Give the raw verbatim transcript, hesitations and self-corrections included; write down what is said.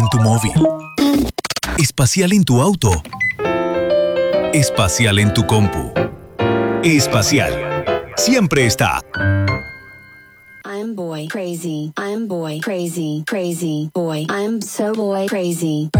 En tu móvil. Espacial en tu auto. Espacial en tu compu. Espacial. Siempre está. I'm boy crazy. I'm boy crazy. Crazy boy. I'm so boy crazy.